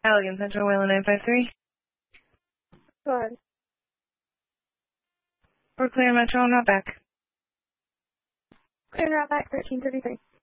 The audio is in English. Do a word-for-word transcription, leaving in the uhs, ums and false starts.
Allegan Central, Wayland nine five three. Go ahead. We're clear Metro and not back. Clear route back thirteen thirty-three.